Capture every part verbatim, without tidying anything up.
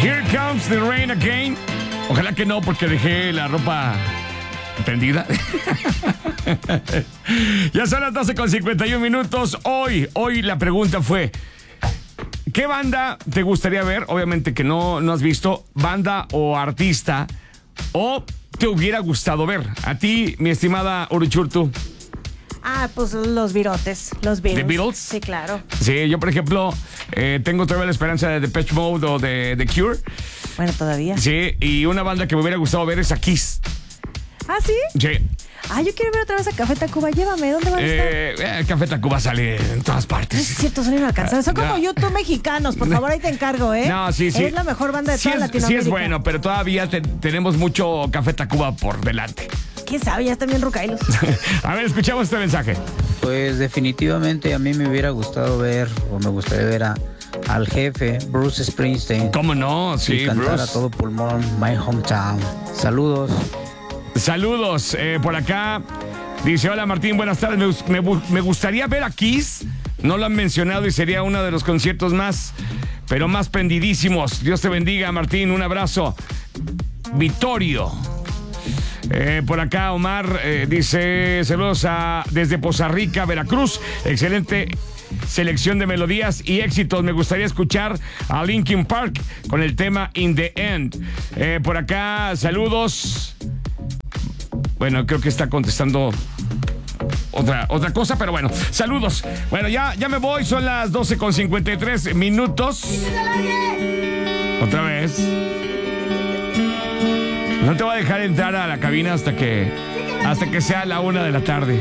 Here Comes the Rain Again. Ojalá que no, porque dejé la ropa tendida. Ya son las doce con cincuenta y un minutos. Hoy, hoy la pregunta fue: ¿qué banda te gustaría ver? Obviamente que no, no has visto. Banda o artista. O te hubiera gustado ver. A ti, mi estimada Uruchurtu. Ah, pues los virotes, los Beatles. ¿The Beatles? Sí, claro. Sí, yo por ejemplo eh, tengo todavía la esperanza de Depeche Mode o de The Cure. Bueno, todavía. Sí, y una banda que me hubiera gustado ver es a Kiss. ¿Ah, sí? Sí. Ah, yo quiero ver otra vez a Café Tacuba. Llévame, ¿dónde van a estar? Eh, eh, Café Tacuba sale en todas partes. No es cierto, son inalcanzables. Son como No. YouTube mexicanos. Por favor, ahí te encargo, ¿eh? No, sí, sí. Es la mejor banda de sí toda es, Latinoamérica. Sí es bueno, pero todavía te- tenemos mucho Café Tacuba por delante. ¿Quién sabe? Ya están bien rucailos. A ver, escuchamos este mensaje. Pues definitivamente a mí me hubiera gustado ver, o me gustaría ver a, al jefe, Bruce Springsteen. ¿Cómo no? Sí, y cantar Bruce. a todo pulmón, My Hometown. Saludos. Saludos, eh, por acá. Dice, hola Martín, buenas tardes. Me, gus- me bu- me gustaría ver a Kiss. No lo han mencionado y sería uno de los conciertos más, pero más pendidísimos. Dios te bendiga, Martín. Un abrazo. Vittorio. Eh, por acá Omar eh, dice, saludos a, desde Poza Rica, Veracruz. Excelente selección de melodías y éxitos. Me gustaría escuchar a Linkin Park con el tema In the End. Eh, por acá, saludos. Bueno, creo que está contestando otra, otra cosa, pero bueno, saludos. Bueno, ya, ya me voy, son las doce con cincuenta y tres minutos. Otra vez. No te voy a dejar entrar a la cabina hasta que, hasta que sea la una de la tarde.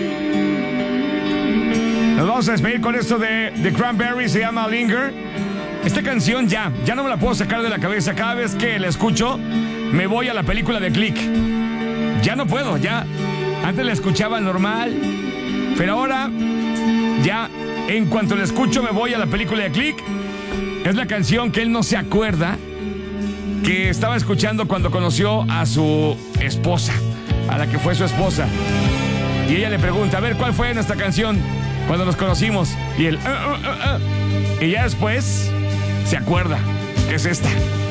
Nos vamos a despedir con esto de The Cranberries, se llama Linger. Esta canción ya, ya no me la puedo sacar de la cabeza. Cada vez que la escucho, me voy a la película de Click. Ya no puedo, ya. Antes la escuchaba normal, pero ahora, ya, en cuanto la escucho, me voy a la película de Click. Es la canción que él no se acuerda que estaba escuchando cuando conoció a su esposa, a la que fue su esposa. Y ella le pregunta, a ver, ¿cuál fue nuestra canción cuando nos conocimos? Y él, uh, uh, uh, uh. Y ya después se acuerda que es esta.